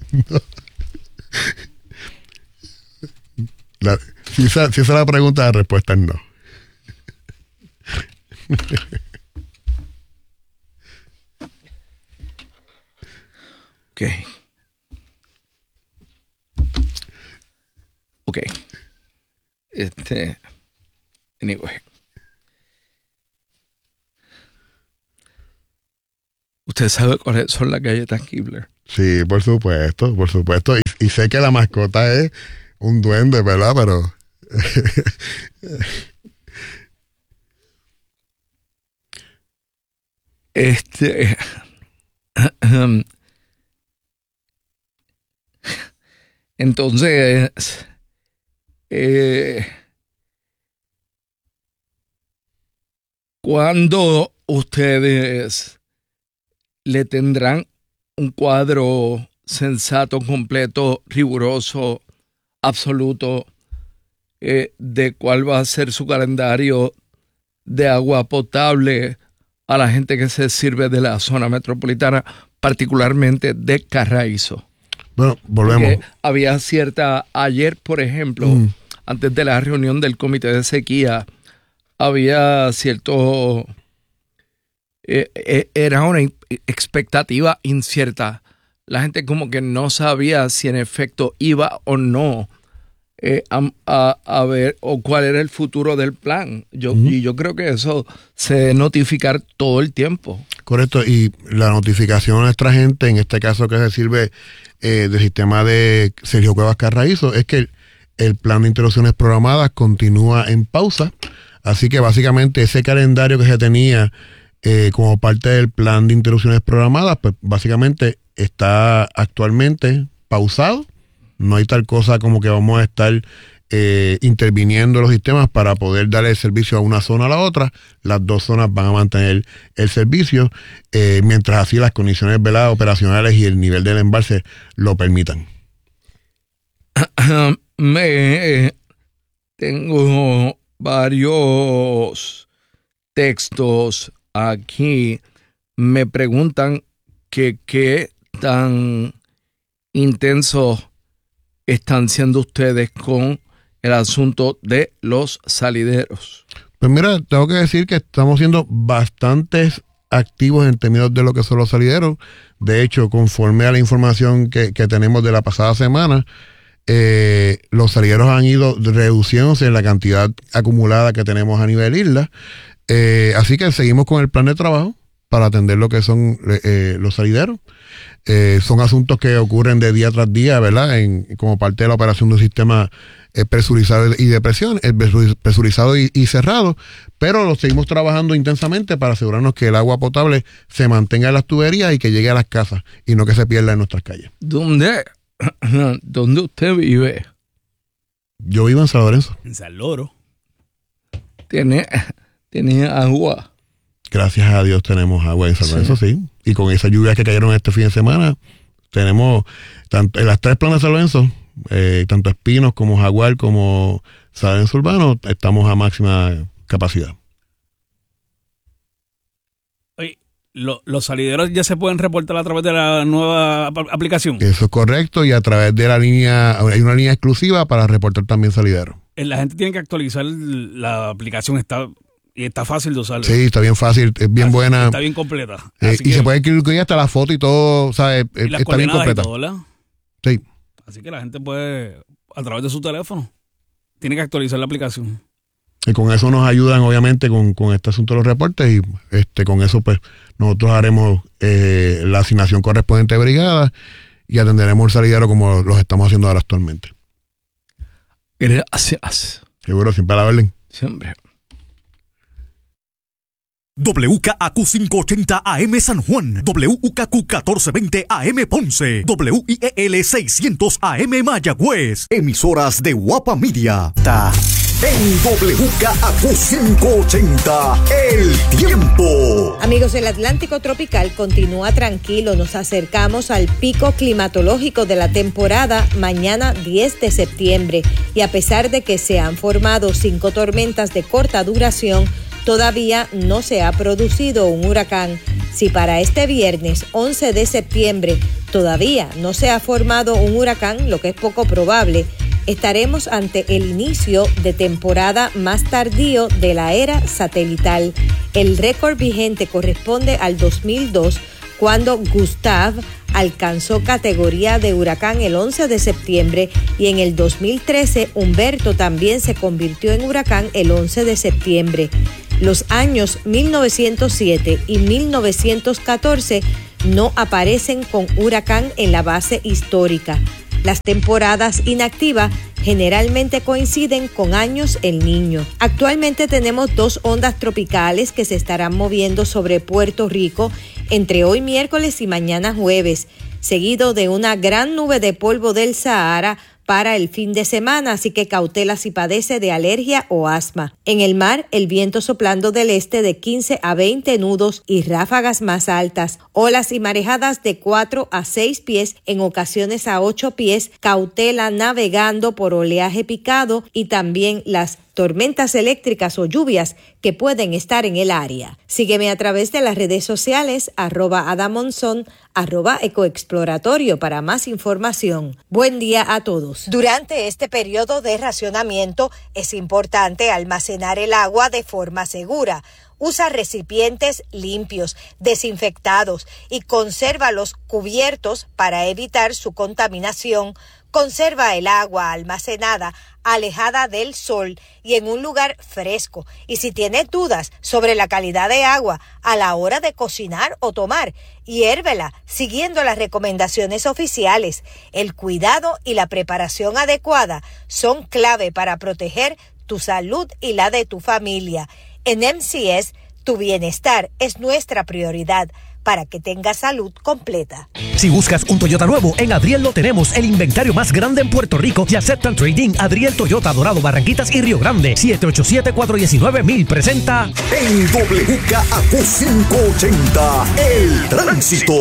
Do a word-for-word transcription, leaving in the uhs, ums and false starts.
No. La, si, esa, si esa es la pregunta, la respuesta es no. Ok. Ok. Este. Anyway. ¿Usted sabe cuáles son las galletas Keebler? Sí, por supuesto, por supuesto. Y, y sé que la mascota es un duende, ¿verdad? Pero... este... Entonces... Eh, ¿cuándo ustedes le tendrán un cuadro sensato, completo, riguroso, absoluto, eh, de cuál va a ser su calendario de agua potable a la gente que se sirve de la zona metropolitana, particularmente de Carraízo? Bueno, volvemos. Porque había cierta, ayer por ejemplo, mm. antes de la reunión del comité de sequía, había cierto, eh, eh, era una expectativa incierta. La gente como que no sabía si en efecto iba o no eh, a, a, a ver o cuál era el futuro del plan. Yo, uh-huh. Y yo creo que eso se debe notificar todo el tiempo. Correcto, y la notificación a nuestra gente, en este caso que se sirve eh, del sistema de Sergio Cuevas Carraízo, es que el, el plan de interrupciones programadas continúa en pausa. Así que básicamente ese calendario que se tenía eh, como parte del plan de interrupciones programadas, pues básicamente está actualmente pausado. No hay tal cosa como que vamos a estar eh, interviniendo los sistemas para poder darle el servicio a una zona a la otra. Las dos zonas van a mantener el servicio, eh, mientras así las condiciones veladas operacionales y el nivel del embalse lo permitan. Me tengo varios textos aquí. Me preguntan que qué tan intensos están siendo ustedes con el asunto de los salideros. Pues mira, tengo que decir que estamos siendo bastantes activos en términos de lo que son los salideros. De hecho, conforme a la información que, que tenemos de la pasada semana, eh, los salideros han ido reduciéndose en la cantidad acumulada que tenemos a nivel isla. Eh, así que seguimos con el plan de trabajo para atender lo que son eh, los salideros. Eh, son asuntos que ocurren de día tras día, ¿verdad? En, como parte de la operación de un sistema eh, presurizado y de presión, eh, presurizado y, y cerrado, pero lo seguimos trabajando intensamente para asegurarnos que el agua potable se mantenga en las tuberías y que llegue a las casas y no que se pierda en nuestras calles. ¿Dónde, ¿Dónde usted vive? Yo vivo en San Lorenzo. En San Loro. ¿Tiene, tiene agua? Gracias a Dios tenemos agua en San Lorenzo, sí. sí. Y con esas lluvias que cayeron este fin de semana, tenemos tanto, en las tres planas de San Lorenzo, eh, tanto Espinos como Jaguar como San Lorenzo Urbano, estamos a máxima capacidad. Oye, lo, los salideros ya se pueden reportar a través de la nueva ap- aplicación. Eso es correcto, y a través de la línea, hay una línea exclusiva para reportar también salideros. La gente tiene que actualizar la aplicación, está... Y está fácil de usarlo. Sí, está bien fácil, es bien está, buena. Está bien completa. Eh, y que, se puede incluir hasta la foto y todo, ¿sabes? Y las está bien completa. Y todo, ¿verdad? Sí. Así que la gente puede, a través de su teléfono, tiene que actualizar la aplicación. Y con eso nos ayudan, obviamente, con, con este asunto de los reportes. Y este con eso, pues, nosotros haremos eh, la asignación correspondiente de brigada y atenderemos el salidero como los estamos haciendo ahora actualmente. Gracias. Seguro, siempre a la orden. Siempre. W K A Q quinientos ochenta A M San Juan, W K Q catorce veinte A M Ponce, W I E L seiscientos A M Mayagüez. Emisoras de Guapa Media. Ta. En W K A Q quinientos ochenta, El Tiempo. Amigos, el Atlántico tropical continúa tranquilo. Nos acercamos al pico climatológico de la temporada mañana diez de septiembre. Y a pesar de que se han formado cinco tormentas de corta duración, Todavía no se ha producido un huracán. Si para este viernes once de septiembre todavía no se ha formado un huracán, lo que es poco probable, estaremos ante el inicio de temporada más tardío de la era satelital. El récord vigente corresponde al dos mil dos, cuando Gustav alcanzó categoría de huracán el once de septiembre, y en el dos mil trece Humberto también se convirtió en huracán el once de septiembre. Los años mil novecientos siete y mil novecientos catorce no aparecen con huracán en la base histórica. Las temporadas inactivas generalmente coinciden con años El Niño. Actualmente tenemos dos ondas tropicales que se estarán moviendo sobre Puerto Rico entre hoy miércoles y mañana jueves, seguido de una gran nube de polvo del Sahara para el fin de semana, así que cautela si padece de alergia o asma. En el mar, el viento soplando del este de quince a veinte nudos y ráfagas más altas. Olas y marejadas de cuatro a seis pies, en ocasiones a ocho pies. Cautela navegando por oleaje picado y también las tormentas eléctricas o lluvias que pueden estar en el área. Sígueme a través de las redes sociales, arroba adamonzón, arroba ecoexploratorio para más información. Buen día a todos. Durante este periodo de racionamiento es importante almacenar el agua de forma segura. Usa recipientes limpios, desinfectados y consérvalos cubiertos para evitar su contaminación. Conserva el agua almacenada alejada del sol y en un lugar fresco. Y si tienes dudas sobre la calidad de agua a la hora de cocinar o tomar, hiérvela siguiendo las recomendaciones oficiales. El cuidado y la preparación adecuada son clave para proteger tu salud y la de tu familia. En M C S, tu bienestar es nuestra prioridad para que tengas salud completa. Si buscas un Toyota nuevo, en Adriel lo tenemos, el inventario más grande en Puerto Rico y aceptan trading. Adriel Toyota, Dorado, Barranquitas y Río Grande. siete ocho siete, cuatro uno nueve, mil presenta En W K A Q quinientos ochenta, El Tránsito.